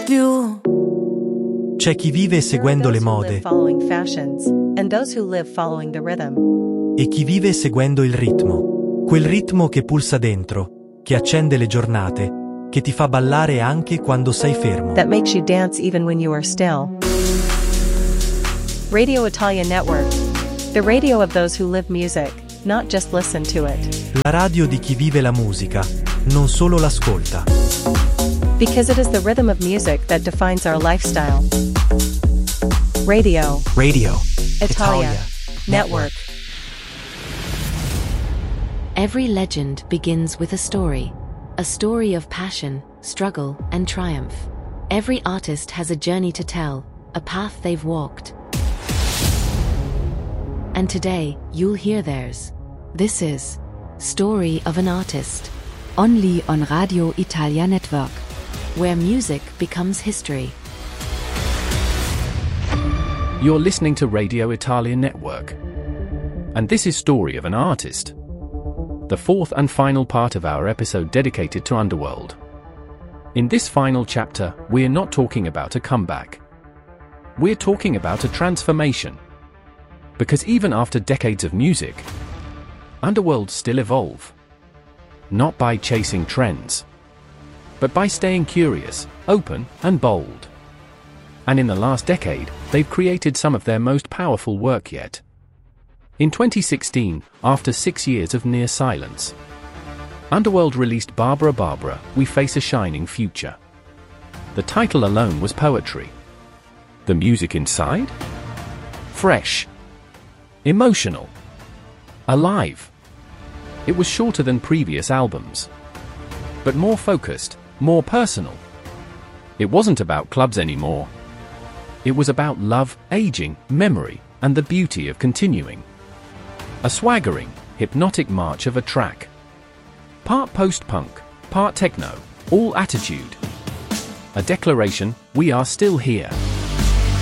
più. C'è chi vive seguendo le mode following fashions, and those who live following the rhythm. e chi vive seguendo il ritmo. Quel ritmo che pulsa dentro, che accende le giornate, che ti fa ballare anche quando sei fermo. That makes you dance even when you are still. Radio Italia Network. The radio of those who live music, not just listen to it. La radio di chi vive la musica, non solo l'ascolta. Because it is the rhythm of music that defines our lifestyle. Radio Italia Network. Every legend begins with a story of passion, struggle, and triumph. Every artist has a journey to tell, a path they've walked. And today, you'll hear theirs. This is Story of an Artist, only on Radio Italia Network, where music becomes history. You're listening to Radio Italia Network, and this is Story of an Artist, the fourth and final part of our episode dedicated to Underworld. In this final chapter, we're not talking about a comeback. We're talking about a transformation. Because even after decades of music, Underworld still evolve. Not by chasing trends, but by staying curious, open, and bold. And in the last decade, they've created some of their most powerful work yet. In 2016, after 6 years of near silence, Underworld released Barbara Barbara, We Face a Shining Future. The title alone was poetry. The music inside? Fresh. Emotional. Alive. It was shorter than previous albums, but more focused, more personal. It wasn't about clubs anymore. It was about love, aging, memory, and the beauty of continuing. A swaggering, hypnotic march of a track. Part post-punk, part techno, all attitude. A declaration, we are still here.